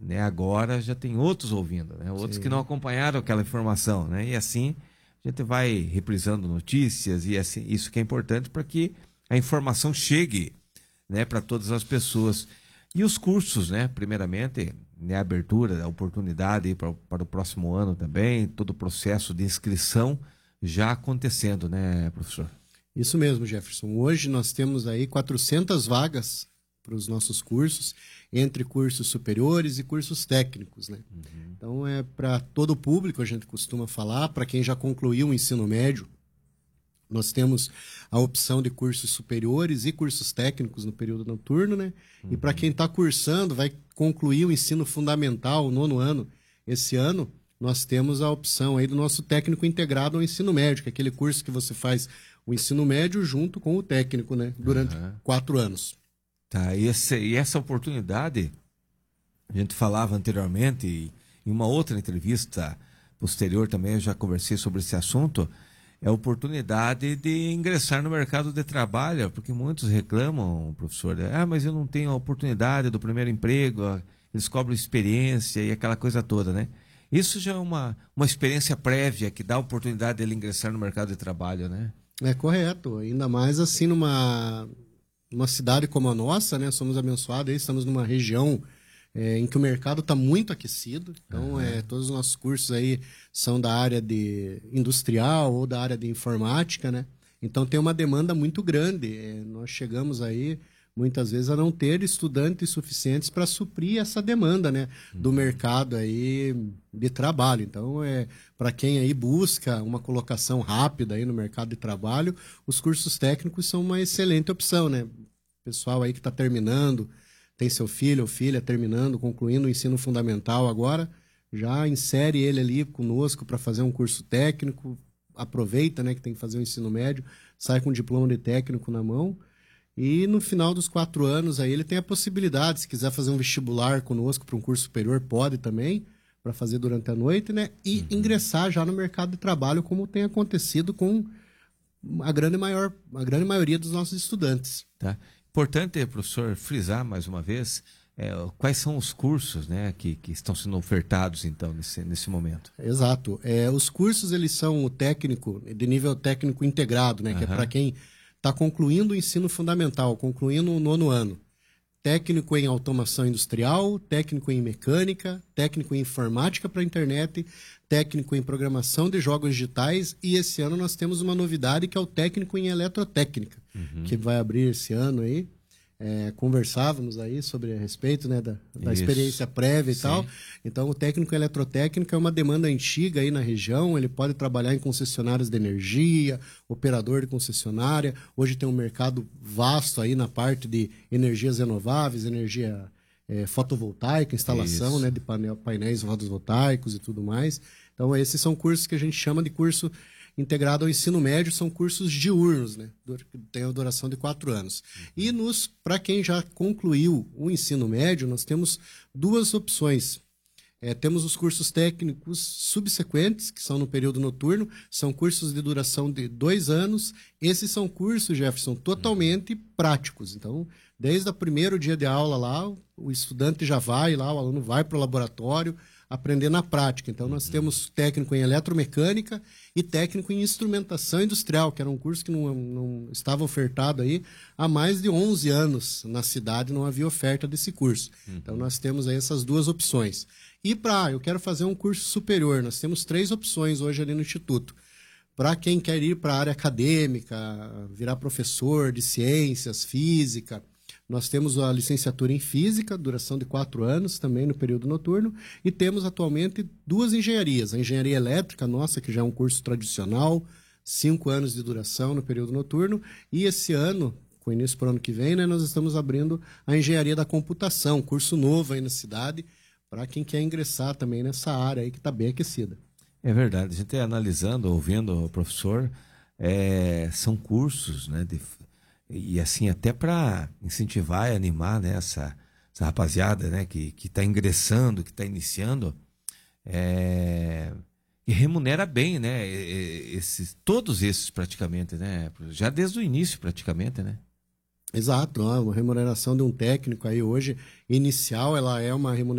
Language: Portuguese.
né? Agora já tem outros ouvindo, né? Outros Sim. que não acompanharam aquela informação, né? E assim a gente vai reprisando notícias e assim, isso que é importante para que a informação chegue, né, para todas as pessoas. E os cursos, né? Primeiramente, né, a abertura, a oportunidade para o próximo ano também, todo o processo de inscrição já acontecendo, né, professor? Isso mesmo, Jefferson. Hoje nós temos aí 400 vagas para os nossos cursos, entre cursos superiores e cursos técnicos, né? Então é para todo o público, a gente costuma falar, para quem já concluiu o ensino médio, nós temos a opção de cursos superiores e cursos técnicos no período noturno, né? E para quem está cursando, vai concluir o ensino fundamental, o 9º ano, esse ano, nós temos a opção aí do nosso técnico integrado ao ensino médio, que é aquele curso que você faz o ensino médio junto com o técnico, né? Durante 4 anos. Tá, e essa oportunidade, a gente falava anteriormente, e em uma outra entrevista posterior também eu já conversei sobre esse assunto, é a oportunidade de ingressar no mercado de trabalho, porque muitos reclamam, professor, mas eu não tenho a oportunidade do primeiro emprego, eles cobram experiência e aquela coisa toda, né? Isso já é uma experiência prévia que dá a oportunidade dele ingressar no mercado de trabalho, né? É correto, ainda mais assim numa cidade como a nossa, né? Somos abençoados, aí, estamos numa região em que o mercado está muito aquecido. Então, todos os nossos cursos aí são da área de industrial ou da área de informática, né? Então, tem uma demanda muito grande. Nós chegamos aí, muitas vezes, a não ter estudantes suficientes para suprir essa demanda, né? Do mercado aí de trabalho. Então, para quem aí busca uma colocação rápida aí no mercado de trabalho, os cursos técnicos são uma excelente opção, né? Pessoal aí que está terminando, tem seu filho ou filha terminando, concluindo o ensino fundamental agora, já insere ele ali conosco para fazer um curso técnico, aproveita, né, que tem que fazer o ensino médio, sai com um diploma de técnico na mão e no final dos 4 anos aí ele tem a possibilidade, se quiser fazer um vestibular conosco para um curso superior, pode também, para fazer durante a noite, né, e ingressar já no mercado de trabalho como tem acontecido com a grande maioria dos nossos estudantes. Tá. Importante, professor, frisar mais uma vez quais são os cursos, né, que estão sendo ofertados então nesse momento. Exato. Os cursos eles são o técnico, de nível técnico integrado, né, que é para quem está concluindo o ensino fundamental, concluindo o 9º ano. Técnico em automação industrial, técnico em mecânica, técnico em informática para a internet, técnico em programação de jogos digitais e esse ano nós temos uma novidade que é o técnico em eletrotécnica, que vai abrir esse ano aí. Conversávamos aí sobre a respeito, né, da experiência prévia e tal. Então, o técnico em eletrotécnica é uma demanda antiga aí na região. Ele pode trabalhar em concessionárias de energia, operador de concessionária. Hoje tem um mercado vasto aí na parte de energias renováveis, energia fotovoltaica, instalação, né, de painéis fotovoltaicos e tudo mais. Então, esses são cursos que a gente chama de curso integrado ao ensino médio, são cursos diurnos, né? Tem a duração de 4 anos. E para quem já concluiu o ensino médio, nós temos 2 opções. Temos os cursos técnicos subsequentes, que são no período noturno, são cursos de duração de 2 anos. Esses são cursos, Jefferson, totalmente práticos. Então, desde o primeiro dia de aula lá, o estudante já vai lá, o aluno vai para o laboratório, aprender na prática. Então, nós temos técnico em eletromecânica e técnico em instrumentação industrial, que era um curso que não estava ofertado aí há mais de 11 anos na cidade, não havia oferta desse curso. Então, nós temos aí essas 2 opções. E eu quero fazer um curso superior, nós temos 3 opções hoje ali no Instituto. Para quem quer ir para a área acadêmica, virar professor de ciências, física, nós temos a licenciatura em Física, duração de 4 anos, também no período noturno, e temos atualmente 2 engenharias. A engenharia elétrica, nossa, que já é um curso tradicional, 5 anos de duração no período noturno, e esse ano, com início para o ano que vem, né, nós estamos abrindo a engenharia da computação, curso novo aí na cidade, para quem quer ingressar também nessa área aí que está bem aquecida. É verdade, a gente analisando, ouvindo o professor, são cursos, né, e assim, até para incentivar e animar, né, essa rapaziada, né, que está ingressando, que está iniciando, e remunera bem, né, todos esses praticamente, né, já desde o início praticamente, né. Exato, a remuneração de um técnico aí hoje, inicial, ela é uma remuneração